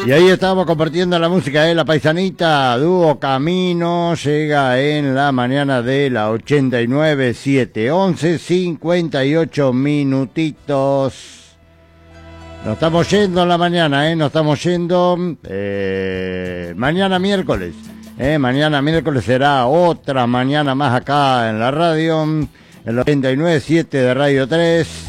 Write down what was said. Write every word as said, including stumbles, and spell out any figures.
Y ahí estamos compartiendo la música de La Paisanita, dúo Camino, llega en la mañana de la ochenta y nueve punto siete, once cincuenta y ocho minutitos. Nos estamos yendo en la mañana, ¿eh? Nos estamos yendo eh, mañana miércoles. Eh, mañana miércoles será otra mañana más acá en la radio, en el ochenta y nueve punto siete de Radio tres.